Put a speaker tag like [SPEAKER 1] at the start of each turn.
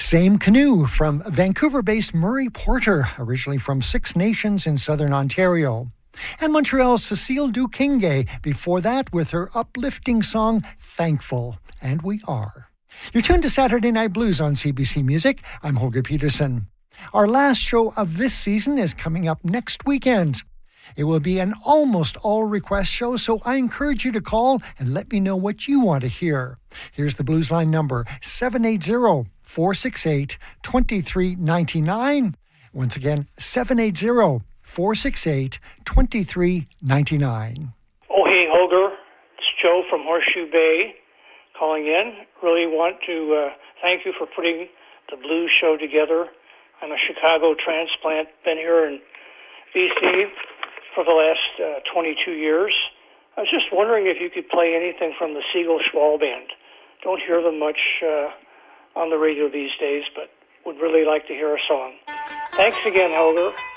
[SPEAKER 1] Same Canoe from Vancouver-based Murray Porter, originally from Six Nations in southern Ontario. And Montreal's Cecile Duquesne, before that with her uplifting song, Thankful. And we are. You're tuned to Saturday Night Blues on CBC Music. I'm Holger Peterson. Our last show of this season is coming up next weekend. It will be an almost all request show, so I encourage you to call and let me know what you want to hear. Here's the Blues Line number, 780-468-2399. Once again, 780-468-2399.
[SPEAKER 2] Oh, hey, Holger. It's Joe from Horseshoe Bay calling in. Really want to thank you for putting the blues show together. I'm a Chicago transplant, been here in BC for the last 22 years. I was just wondering if you could play anything from the Siegel Schwall Band. Don't hear them much on the radio these days, but would really like to hear a song. Thanks again, Holger.